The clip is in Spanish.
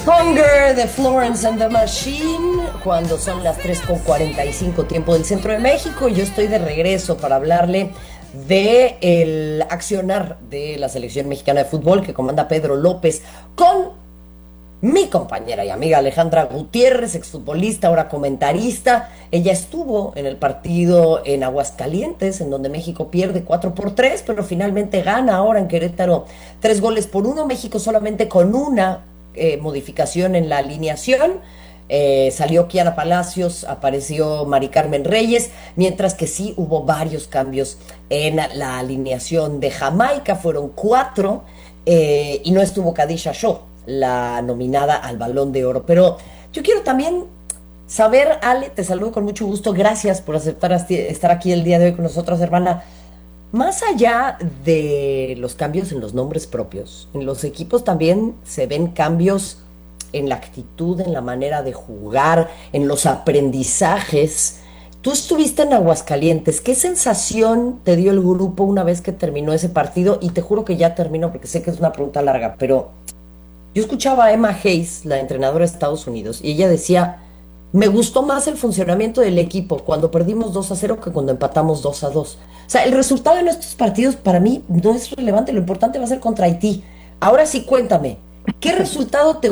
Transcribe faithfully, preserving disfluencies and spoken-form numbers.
Hunger de Florence and the Machine, cuando son las tres con cuarenta y cinco tiempo del centro de México. Yo estoy de regreso para hablarle de el accionar de la selección mexicana de fútbol que comanda Pedro López con mi compañera y amiga Alejandra Gutiérrez, exfutbolista, ahora comentarista. Ella estuvo en el partido en Aguascalientes, en donde México pierde cuatro por tres, pero finalmente gana ahora en Querétaro tres goles por uno. México solamente con una eh, modificación en la alineación. Eh, salió Kiara Palacios, apareció Mari Carmen Reyes, mientras que sí hubo varios cambios en la alineación de Jamaica. Fueron cuatro eh, y no estuvo Khadija Shaw, la nominada al Balón de Oro. Pero yo quiero también saber, Ale, te saludo con mucho gusto, gracias por aceptar estar aquí el día de hoy con nosotros, hermana. Más allá de los cambios en los nombres propios, en los equipos también se ven cambios en la actitud, en la manera de jugar, en los aprendizajes. Tú estuviste en Aguascalientes, ¿qué sensación te dio el grupo una vez que terminó ese partido? Y te juro que ya terminó, porque sé que es una pregunta larga, pero yo escuchaba a Emma Hayes, la entrenadora de Estados Unidos, y ella decía: me gustó más el funcionamiento del equipo cuando perdimos dos a cero que cuando empatamos dos a dos. O sea, el resultado en estos partidos para mí no es relevante, lo importante va a ser contra Haití. Ahora sí, cuéntame, ¿qué resultado te